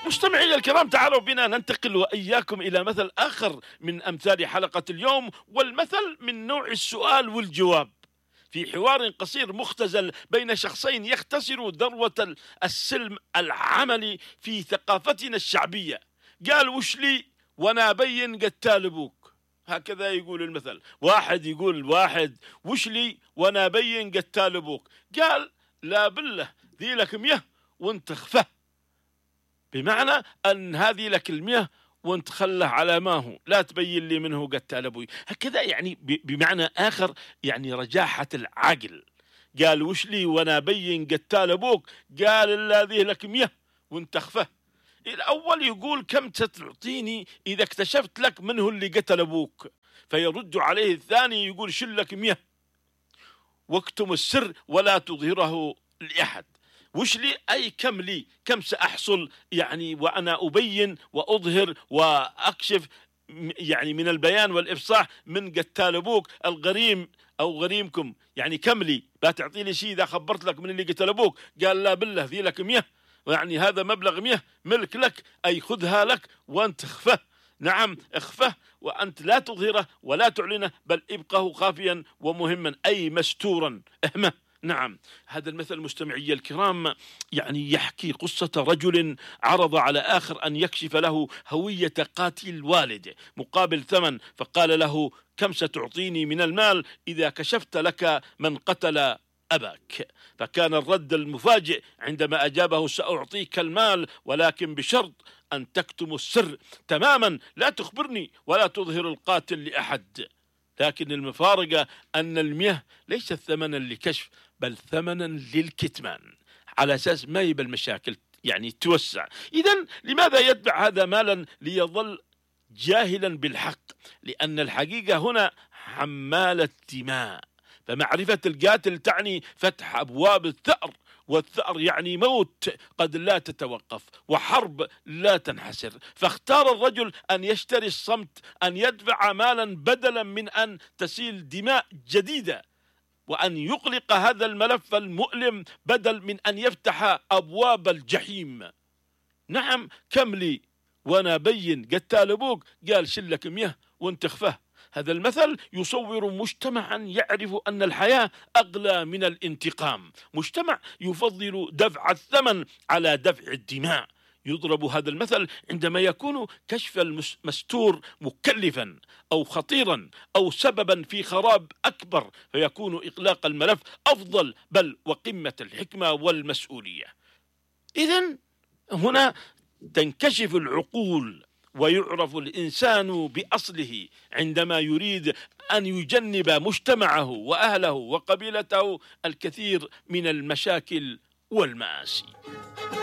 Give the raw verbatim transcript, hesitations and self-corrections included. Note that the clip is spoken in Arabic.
مستمعي الكرام، تعالوا بنا ننتقل وإياكم إلى مثل آخر من أمثال حلقة اليوم، والمثل من نوع السؤال والجواب. في حوار قصير مختزل بين شخصين يختصر ذروة السلم العملي في ثقافتنا الشعبية، قال: وش لي وانا ابين قتال ابوك. هكذا يقول المثل. واحد يقول واحد: وش لي وانا ابين قتال ابوك؟ قال: لا بالله ذي لك مياه وانت خفه، بمعنى أن هذه لك المياه وانت خله على ما هو، لا تبين لي منه قتال أبوي. هكذا يعني بمعنى آخر يعني رجاحة العقل. قال: وش لي وانا بين قتال أبوك؟ قال: الذي لك مياه وانت خفه. الأول يقول: كم ستعطيني إذا اكتشفت لك منه اللي قتل أبوك؟ فيرد عليه الثاني يقول: شلك مياه واكتم السر ولا تظهره لأحد. وش لي أي كم لي، كم سأحصل يعني وأنا أبين وأظهر وأكشف يعني من البيان والإفصاح من قتال أبوك الغريم أو غريمكم، يعني كم لي لا تعطي لي شيء إذا خبرت لك من اللي قتل أبوك. قال: لا بالله ذي لك مياه، يعني هذا مبلغ مياه ملك لك، أي خذها لك وأنت اخفه. نعم اخفه وأنت لا تظهره ولا تعلنه، بل ابقه خافيا ومهما، أي مستورا اهمه. نعم، هذا المثل مستمعي الكرام يعني يحكي قصة رجل عرض على آخر أن يكشف له هوية قاتل والده مقابل ثمن، فقال له: كم ستعطيني من المال إذا كشفت لك من قتل أباك؟ فكان الرد المفاجئ عندما أجابه: سأعطيك المال ولكن بشرط أن تكتم السر تماما، لا تخبرني ولا تظهر القاتل لأحد. لكن المفارقة أن المياه ليست ثمنا لكشف بل ثمنا للكتمان، على أساس ما يبقى المشاكل يعني توسع. إذن لماذا يتبع هذا مالا ليظل جاهلا بالحق؟ لأن الحقيقة هنا حمالة دماء، فمعرفة القاتل تعني فتح أبواب الثأر، والثأر يعني موت قد لا تتوقف وحرب لا تنحسر. فاختار الرجل أن يشتري الصمت، أن يدفع مالا بدلا من أن تسيل دماء جديدة، وأن يغلق هذا الملف المؤلم بدل من أن يفتح أبواب الجحيم. نعم، كم لي وانا بين قتال ابوك؟ قال: شلك مياه وانت خفه. هذا المثل يصور مجتمعا يعرف أن الحياة أغلى من الانتقام، مجتمع يفضل دفع الثمن على دفع الدماء. يضرب هذا المثل عندما يكون كشف المستور مكلفا أو خطيرا أو سببا في خراب أكبر، فيكون إغلاق الملف أفضل، بل وقمة الحكمة والمسؤولية. إذن هنا تنكشف العقول ويعرف الإنسان بأصله عندما يريد أن يجنب مجتمعه وأهله وقبيلته الكثير من المشاكل والمآسي.